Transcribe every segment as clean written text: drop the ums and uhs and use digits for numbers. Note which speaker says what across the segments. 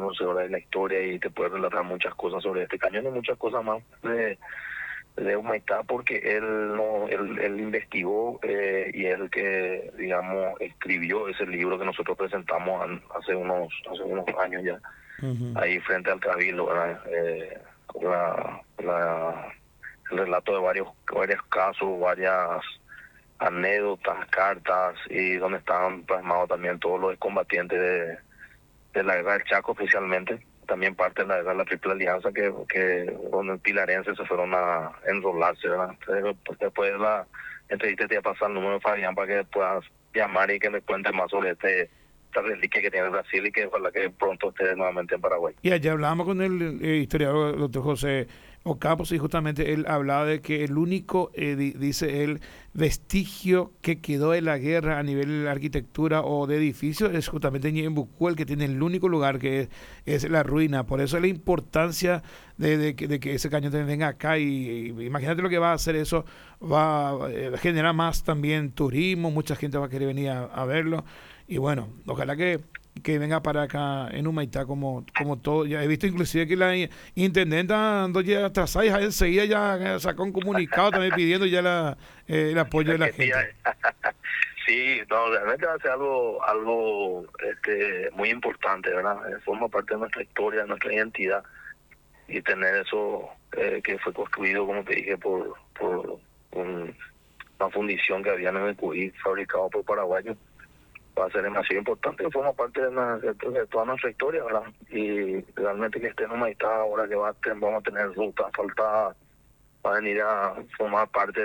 Speaker 1: conocedora de la historia y te puede relatar muchas cosas sobre este cañón y muchas cosas más de Humaitá, porque él no él investigó y es el que, digamos, escribió ese libro que nosotros presentamos hace unos años ya,
Speaker 2: Ujú.
Speaker 1: ahí frente al Cabildo, ¿verdad? Con el relato de varios casos, varias anécdotas, cartas, y donde estaban plasmados también todos los excombatientes de la guerra del Chaco, especialmente también parte de la guerra de la Triple Alianza, que con el pilarense se fueron a enrolarse, ¿verdad? Entonces, pues, después de la entrevista te voy a pasar el número de Fabián para que puedas llamar y que le cuente más sobre esta reliquia que tiene Brasil y que ojalá que pronto esté nuevamente en Paraguay.
Speaker 2: Y allá hablábamos con el historiador doctor José Ocampos y justamente él hablaba de que el único, dice él, vestigio que quedó de la guerra a nivel de arquitectura o de edificios es justamente Ñembucú, el que tiene el único lugar que es la ruina. Por eso la importancia de que ese cañón también venga acá y imagínate lo que va a hacer eso, va a generar más también turismo, mucha gente va a querer venir a verlo y bueno, ojalá que venga para acá en Humaitá como todo. Ya he visto inclusive que la intendenta ando ya atrasada y enseguida ya sacó un comunicado también pidiendo ya el apoyo de la
Speaker 1: Que
Speaker 2: gente.
Speaker 1: sí, no, realmente va a ser algo muy importante, ¿verdad? Forma parte de nuestra historia, de nuestra identidad, y tener eso que fue construido, como te dije, por una fundición que había en el Cuy, fabricado por paraguayos, va a ser demasiado importante, forma parte de toda nuestra historia, ¿verdad? Y realmente que esté en Humaitá ahora que vamos a tener rutas asfaltadas, va a venir a formar parte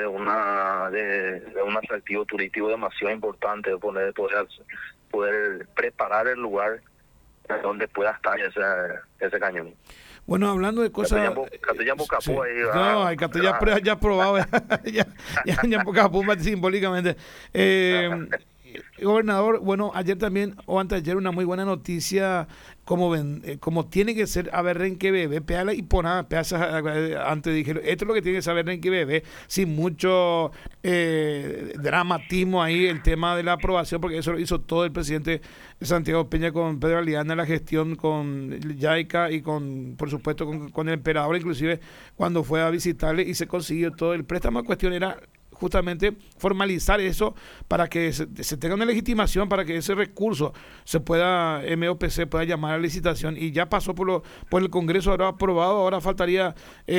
Speaker 1: de un atractivo turístico demasiado importante, de poder preparar el lugar donde pueda estar ese cañón.
Speaker 2: Bueno, hablando de cosas,
Speaker 1: Catellán
Speaker 2: sí,
Speaker 1: Bocapó ahí
Speaker 2: no,
Speaker 1: va,
Speaker 2: hay que ya probado, ya poca pumba simbólicamente. Gobernador, bueno, ayer también, o antes de ayer, una muy buena noticia, como tiene que ser, a ver, Renque Bebé, peala y poná, antes dijeron, esto es lo que tiene que saber Renque Bebé, sin mucho dramatismo ahí, el tema de la aprobación, porque eso lo hizo todo el presidente Santiago Peña con Pedro Aliana, la gestión con Yaica y por supuesto, con el emperador, inclusive cuando fue a visitarle y se consiguió todo el préstamo. La cuestión era justamente formalizar eso para que se tenga una legitimación, para que ese recurso se pueda, MOPC pueda llamar a licitación y ya pasó por el Congreso, ahora aprobado, ahora faltaría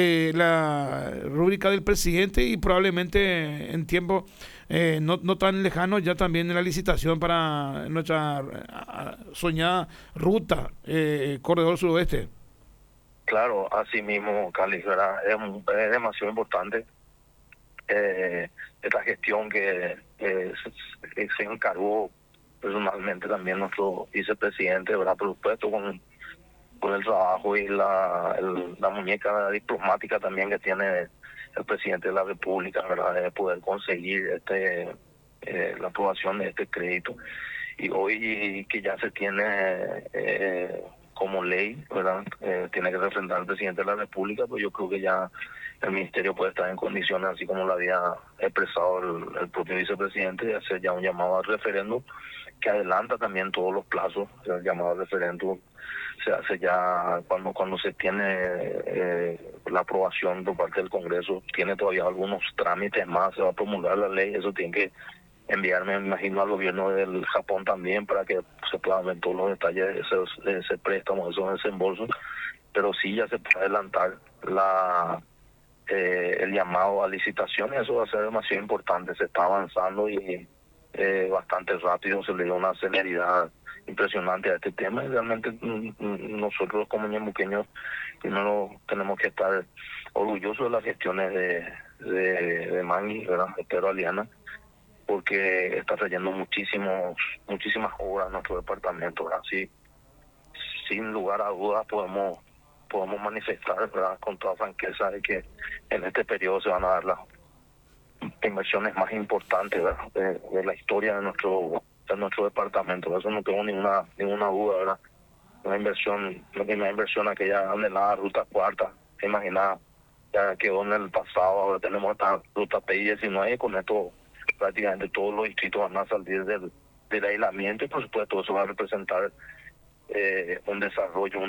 Speaker 2: la rúbrica del presidente y probablemente en tiempo no tan lejano ya también la licitación para nuestra soñada ruta Corredor Suroeste.
Speaker 1: claro, así mismo, Cali, ¿verdad? Es demasiado importante esta gestión que se encargó personalmente también nuestro vicepresidente, ¿verdad? Por supuesto, con el trabajo y la muñeca diplomática también que tiene el presidente de la República, ¿verdad? De poder conseguir la aprobación de este crédito. Y hoy que ya se tiene como ley, ¿verdad? Tiene que refrendar el presidente de la República, pues yo creo que ya el ministerio puede estar en condiciones, así como lo había expresado el propio vicepresidente, de hacer ya un llamado al referéndum que adelanta también todos los plazos. El llamado al referéndum se hace ya cuando se tiene la aprobación por parte del Congreso. Tiene todavía algunos trámites más, se va a promulgar la ley, eso tiene que enviarme, me imagino, al gobierno del Japón también para que se puedan ver todos los detalles de ese préstamo, de esos desembolsos, pero sí ya se puede adelantar el llamado a licitación, y eso va a ser demasiado importante. Se está avanzando y bastante rápido, se le dio una celeridad impresionante a este tema, y realmente nosotros como ñemuqueños primero tenemos que estar orgullosos de las gestiones de Mangui, ¿verdad? De Pedro Aliana, porque está trayendo muchísimas obras a nuestro departamento, ¿verdad? Sí, sin lugar a dudas podemos manifestar, ¿verdad?, con toda franqueza, de que en este periodo se van a dar las inversiones más importantes, ¿verdad?, de la historia de nuestro departamento. Eso no tengo ninguna duda, ¿verdad? La primera inversión, aquella anhelada ruta cuarta, imaginada, ya quedó en el pasado. Ahora tenemos esta ruta PI-19, y con esto prácticamente todos los distritos van a salir del aislamiento, y por supuesto eso va a representar un desarrollo,